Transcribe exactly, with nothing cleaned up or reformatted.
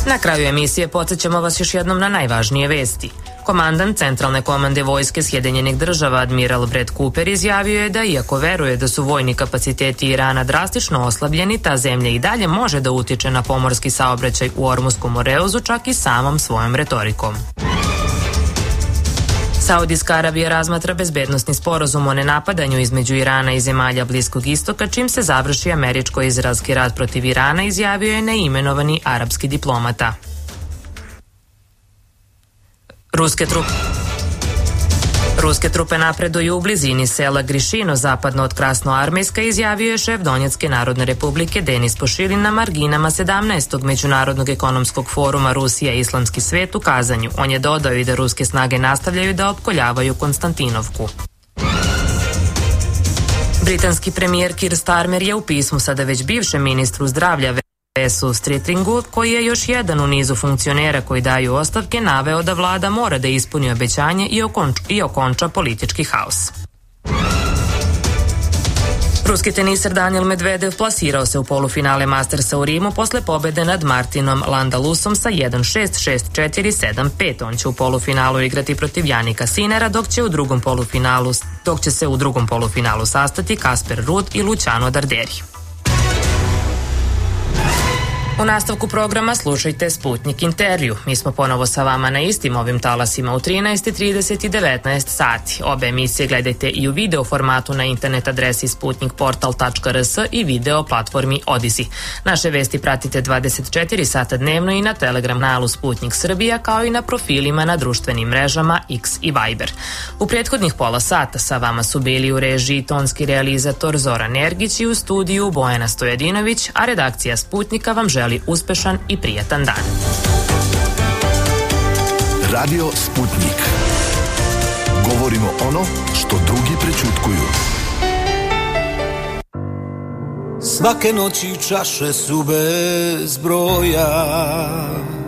Na kraju emisije podsjećamo vas još jednom na najvažnije vesti. Komandant Centralne komande vojske Sjedinjenih država admiral Brett Cooper izjavio je da iako veruje da su vojni kapaciteti Irana drastično oslabljeni, ta zemlja i dalje može da utiče na pomorski saobraćaj u Ormuskom moreuzu čak i samom svojom retorikom. Saudijska Arabija razmatra bezbednosni sporazum o nenapadanju između Irana i zemalja Bliskog istoka, čim se završi američko-izraelski rat protiv Irana, izjavio je neimenovani arapski diplomata. Ruske trupe Ruske trupe napreduju u blizini sela Grišino, zapadno od Krasnoarmejska, izjavio je šef Donjecke Narodne Republike Denis Pošilin na marginama sedamnaestog Međunarodnog ekonomskog foruma Rusija i islamski svet u Kazanju. On je dodao i da ruske snage nastavljaju da opkoljavaju Konstantinovku. Britanski premijer Keir Starmer je u pismu sada već bivšem ministru zdravlja Vesu Stritlingu, koji je još jedan u nizu funkcionera koji daju ostavke, naveo da vlada mora da ispuni obećanje i, okonč, i okonča politički haos. Ruski teniser Daniel Medvedev plasirao se u polufinale Mastersa u Rimu posle pobede nad Martinom Landalusom sa jedan šest, šest četiri, sedam pet. On će u polufinalu igrati protiv Janika Sinera, dok će u drugom polufinalu dok će se u drugom polufinalu sastati Kasper Ruud i Luciano Darderi. U nastavku programa slušajte Sputnik intervju. Mi smo ponovo sa vama na istim ovim talasima u trinaest, trideset i devetnaest sati. Obe emisije gledajte i u video formatu na internet adresi sputnikportal tačka r s i video platformi Odisi. Naše vesti pratite dvadeset četiri sata dnevno i na Telegram kanalu Sputnik Srbija, kao i na profilima na društvenim mrežama X i Viber. U prethodnih pola sata sa vama su bili u režiji tonski realizator Zoran Ergić i u studiju Bojana Stojadinović, a redakcija Sputnika vam želi uspešan i prijatan dan. Radio Sputnik. Govorimo ono što drugi prećutkuju. Svake noći čaše su bez broja,